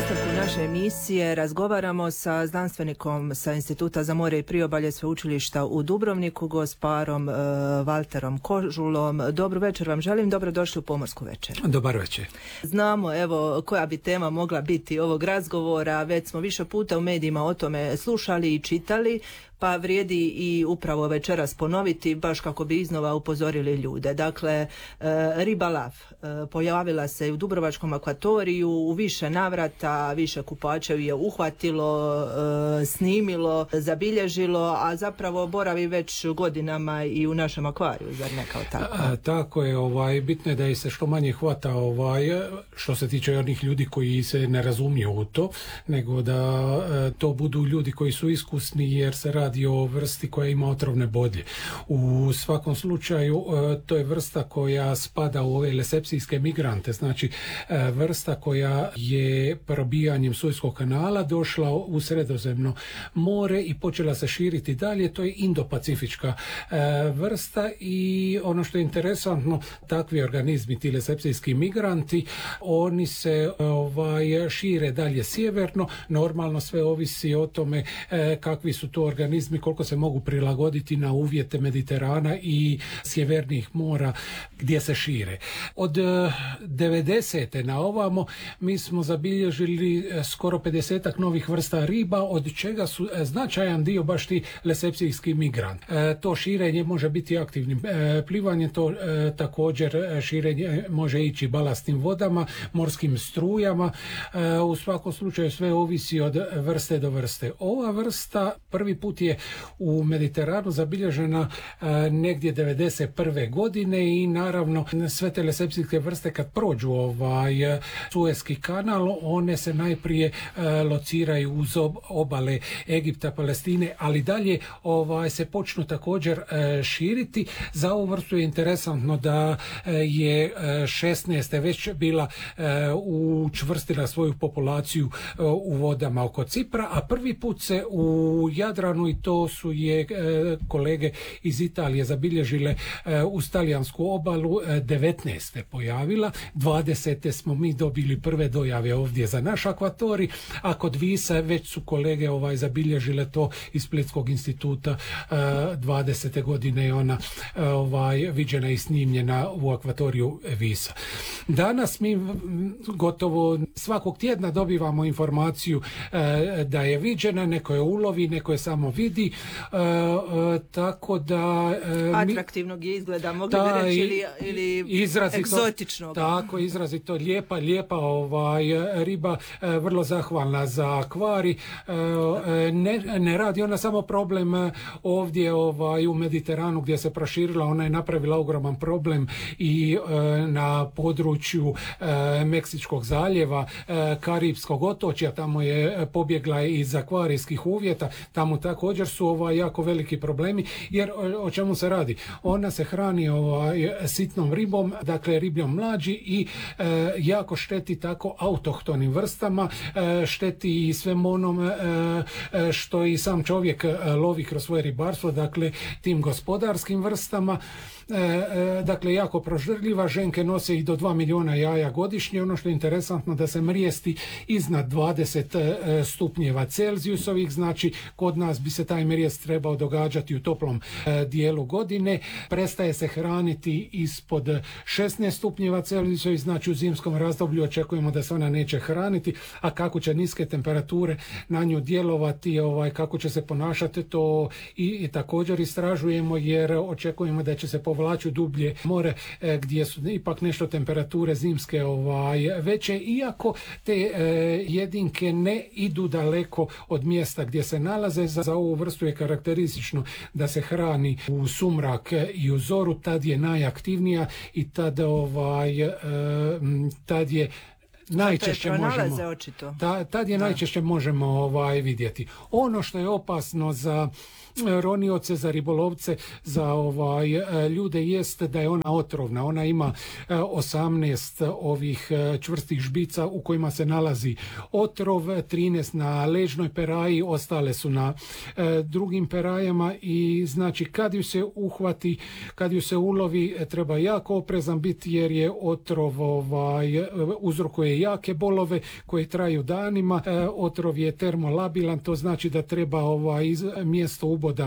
nastavku naše emisije razgovaramo sa znanstvenikom sa Instituta za more i priobalje Sveučilišta u Dubrovniku, gosparom Valterom Kožulom. Dobro večer vam želim, dobrodošli u Pomorsku večer. Dobar večer. Znamo evo koja bi tema mogla biti ovog razgovora, već smo više puta u medijima o tome slušali i čitali, pa vrijedi i upravo večeras ponoviti baš kako bi iznova upozorili ljude. Dakle, riba lav pojavila se i u Dubrovačkom akvatoriju u više navrata, više kupača je uhvatilo, snimilo, zabilježilo, a zapravo boravi već godinama i u našem akvariju, zar ne kao tako? Tako je, bitno je da se što manje hvata što se tiče onih ljudi koji se ne razumiju u to, nego da to budu ljudi koji su iskusni jer se radi o vrsti koja ima otrovne bodlje. U svakom slučaju to je vrsta koja spada u ove lesepsijske migrante, znači vrsta koja je probijanjem Sueskog kanala došla u Sredozemno more i počela se širiti dalje. To je indopacifička vrsta i ono što je interesantno, takvi organizmi, ti lesepsijski migranti, oni se šire dalje sjeverno. Normalno sve ovisi o tome kakvi su to organizmi, koliko se mogu prilagoditi na uvjete Mediterana i sjevernih mora gdje se šire. Od 90. na ovamo mi smo zabilježili skoro 50 novih vrsta riba, od čega su značajan dio baš ti lesepsijski migrant. To širenje može biti aktivnim plivanjem, to također širenje može ići balastnim vodama, morskim strujama. U svakom slučaju sve ovisi od vrste do vrste. Ova vrsta prvi put je u Mediteranu zabilježena negdje 91. godine i naravno sve te lesepsijske vrste kad prođu Sueski kanal, one se najprije lociraju uz obale Egipta, Palestine, ali dalje se počnu također širiti. Za ovu vrstu je interesantno da je 16. već bila učvrstila svoju populaciju u vodama oko Cipra, a prvi put se u Jadranu, i to su kolege iz Italije zabilježile uz talijansku obalu, 19. pojavila, 20. smo mi dobili prve dojave ovdje za naš akvatorij, a kod Visa već su kolege zabilježile to iz Splitskog instituta. 20. godine je ona viđena i snimljena u akvatoriju Visa. Danas mi gotovo svakog tjedna dobivamo informaciju da je viđena, neko je ulovi, neko je samo vidi, tako da atraktivnog je izgleda, mogli bi reći, ili egzotičnog. Tako, izrazito lijepa riba, vrlo zahvalna za akvarij. Ne radi ona samo problem ovdje u Mediteranu gdje se proširila, ona je napravila ogroman problem i na području Meksičkog zaljeva, Karipskog otočja, tamo je pobjegla iz akvarijskih uvjeta, tamo također su jako veliki problemi, jer o čemu se radi? Ona se hrani sitnom ribom, dakle ribljom mlađi, i jako šteti tako autohtonim vrstama, šteti i svem onom što i sam čovjek lovi kroz svoje ribarstvo, dakle tim gospodarskim vrstama. Dakle, jako prožrljiva, ženke nose i do 2 milijuna jaja godišnje. Ono što je interesantno da se mrijesti iznad 20 stupnjeva Celzijusovih, znači kod nas bi se taj mrijest trebao događati u toplom dijelu godine. Prestaje se hraniti ispod 16 stupnjeva Celzijusovih, znači u zimskom razdoblju očekujemo da se ona neće hraniti, a kako će niske temperature na nju djelovati, kako će se ponašati, to i također istražujemo, jer očekujemo da će se povlačiti dublje more gdje su ipak nešto temperature zimske veće, iako te jedinke ne idu daleko od mjesta gdje se nalaze. Za ovu vrstu je karakteristično da se hrani u sumrak i u zoru, tad je najaktivnija i tad je najčešće možemo, tad je najčešće možemo vidjeti. Ono što je opasno za ronioce, za ribolovce, za ljude jeste da je ona otrovna. Ona ima 18 ovih čvrstih žbica u kojima se nalazi otrov, 13 na ležnoj peraji, ostale su na drugim perajama, i znači kad ju se uhvati, kad ju se ulovi, treba jako oprezan biti, jer je otrov uzrokuje neke jake bolove koje traju danima. Otrov je termolabilan, to znači da treba mjesto uboda